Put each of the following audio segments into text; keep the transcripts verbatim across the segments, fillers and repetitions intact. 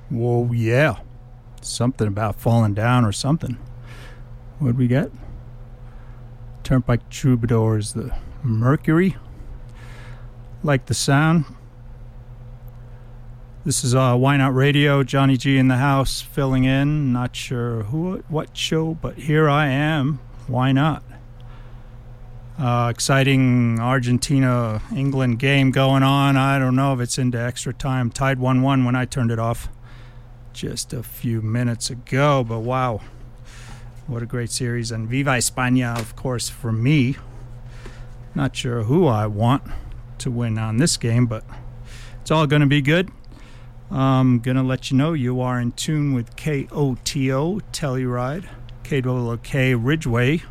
Whoa, yeah. Something about falling down or something. What'd we get? Turnpike Troubadours, the Mercury. Like the sound. This is uh, Why Not Radio. Johnny G in the house, filling in. Not sure who, what show, but here I am. Why not? Uh, exciting Argentina-England game going on. I don't know if it's into extra time. Tied one one when I turned it off just a few minutes ago. But wow, what a great series. And Viva España, of course, for me. Not sure who I want to win on this game, but it's all going to be good. I'm going to let you know you are in tune with K O T O Telluride, K W K Ridgeway,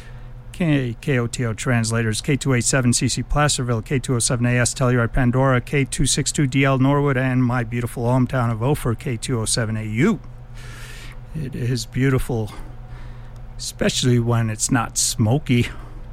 K O T O Translators, K two eighty-seven C C Placerville, K two oh seven A S Telluride Pandora, K two sixty-two D L Norwood, and my beautiful hometown of Ophir, K two oh seven A U. It is beautiful, especially when it's not smoky.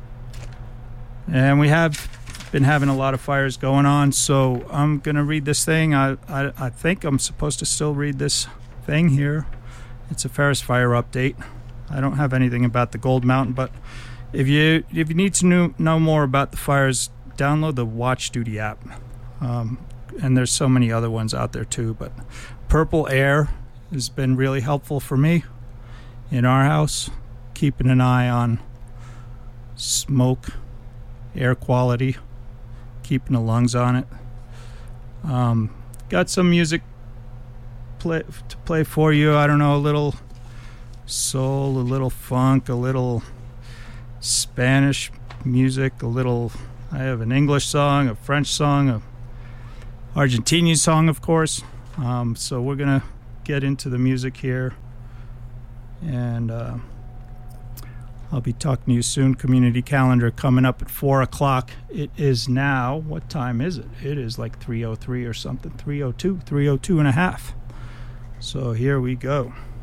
And we have been having a lot of fires going on, so I'm going to read this thing. I, I, I think I'm supposed to still read this thing here. It's a Ferris Fire update. I don't have anything about the Gold Mountain, but if you if you need to know, know more about the fires, download the Watch Duty app. Um, and there's so many other ones out there too, but Purple Air has been really helpful for me in our house, keeping an eye on smoke, air quality, keeping the lungs on it. Um, got some music play, to play for you. I don't know, a little soul, a little funk, a little Spanish music, a little... I have an English song, a French song, a Argentinian song, of course. Um, so we're going to get into the music here. And... Uh, I'll be talking to you soon. Community calendar coming up at four o'clock. It is now, what time is it? It is like three oh three or something. three oh two, three oh two and a half. So here we go.